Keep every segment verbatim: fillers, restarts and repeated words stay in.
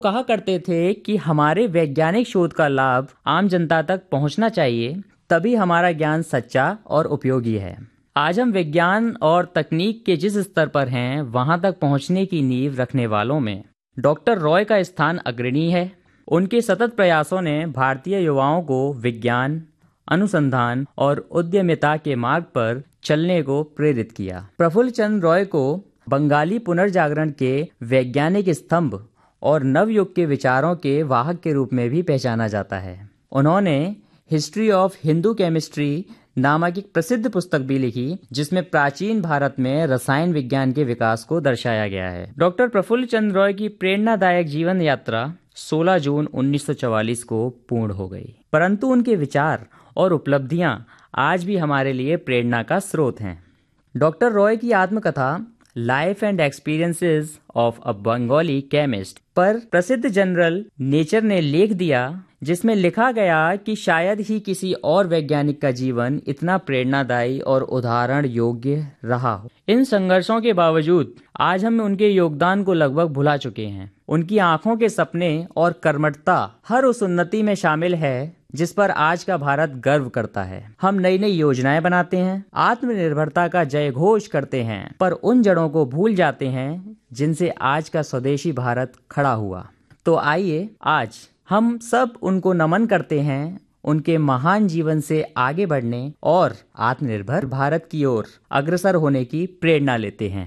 कहा करते थे कि हमारे वैज्ञानिक शोध का लाभ आम जनता तक पहुंचना चाहिए, तभी हमारा ज्ञान सच्चा और उपयोगी है। आज हम विज्ञान और तकनीक के जिस स्तर पर हैं, वहां तक पहुंचने की नींव रखने वालों में डॉक्टर रॉय का स्थान अग्रणी है। उनके सतत प्रयासों ने भारतीय युवाओं को विज्ञान, अनुसंधान और उद्यमिता के मार्ग पर चलने को प्रेरित किया। प्रफुल्ल चंद्र रॉय को बंगाली पुनर्जागरण के वैज्ञानिक स्तंभ और नवयुग के विचारों के वाहक के रूप में भी पहचाना जाता है। उन्होंने हिस्ट्री ऑफ हिंदू केमिस्ट्री नामक एक प्रसिद्ध पुस्तक भी लिखी, जिसमें प्राचीन भारत में रसायन विज्ञान के विकास को दर्शाया गया है। डॉक्टर प्रफुल्ल चंद्र रॉय की प्रेरणादायक जीवन यात्रा सोलह जून उन्नीस सौ चौवालीस को पूर्ण हो गई, परंतु उनके विचार और उपलब्धियां आज भी हमारे लिए प्रेरणा का स्रोत हैं। डॉक्टर रॉय की आत्मकथा life and experiences of a Bengali chemist पर प्रसिद्ध जर्नल नेचर ने लेख दिया, जिसमें लिखा गया कि शायद ही किसी और वैज्ञानिक का जीवन इतना प्रेरणादायी और उदाहरण योग्य रहा हो। इन संघर्षों के बावजूद आज हम उनके योगदान को लगभग भुला चुके हैं। उनकी आंखों के सपने और कर्मठता हर उस उन्नति में शामिल है जिस पर आज का भारत गर्व करता है। हम नई नई योजनाएं बनाते हैं, आत्मनिर्भरता का जय घोष करते हैं, पर उन जड़ों को भूल जाते हैं जिनसे आज का स्वदेशी भारत खड़ा हुआ। तो आइए आज हम सब उनको नमन करते हैं, उनके महान जीवन से आगे बढ़ने और आत्मनिर्भर भारत की ओर अग्रसर होने की प्रेरणा लेते हैं।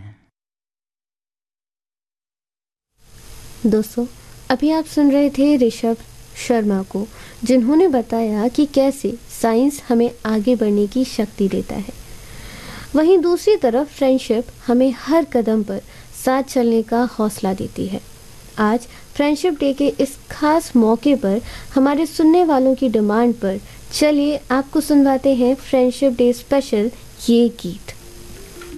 दोस्तों, अभी आप सुन रहे थे ऋषभ शर्मा को, जिन्होंने बताया कि कैसे साइंस हमें आगे बढ़ने की शक्ति देता है। वहीं दूसरी तरफ फ्रेंडशिप हमें हर कदम पर साथ चलने का हौसला देती है। आज फ्रेंडशिप डे के इस खास मौके पर हमारे सुनने वालों की डिमांड पर चलिए आपको सुनवाते हैं फ्रेंडशिप डे स्पेशल ये गीत।